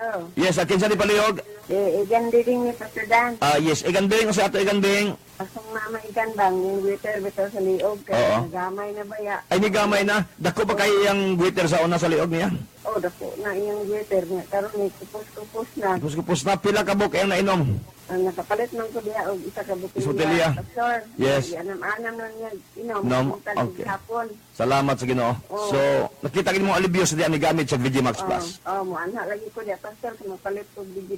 Hello. Yes, akin sa di paliog. Igan din ni Pastor Dan. Yes, iganding sa ato iganding. Asong mama igan bang yung waiter bitaw sa liog Oo. kaya nagamay na ba ya? Ay, ni gamay na. Dako pa kayo yung waiter sa una sa liog niya. Oh, dako na iyang waiter niya. Karon ni kupos na. Kupos na, pila ka buk yung nainom. Ang nakapalit man ko diya og isa ka Isa botelya. botelya. Pastor. Yes. Anam na niya inom. Nom, Tag okay. hapon. Salamat sa Ginoo. Oo. So, nakita gid mo alibyo sa diyan ni gamit sa VG Max Plus. Oh, mo anha lagi ko diya pastor kung mapalit ko